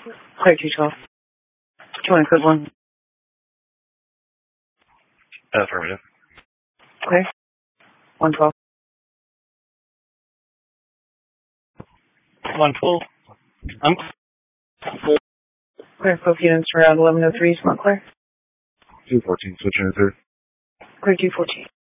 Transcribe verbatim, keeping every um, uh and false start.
Clear two twelve. Do you want to code one? Affirmative. Clear. one twelve. one twelve. I'm Clear. Both units around eleven oh three. Smart clear. two fourteen, switching to third. Clear two fourteen.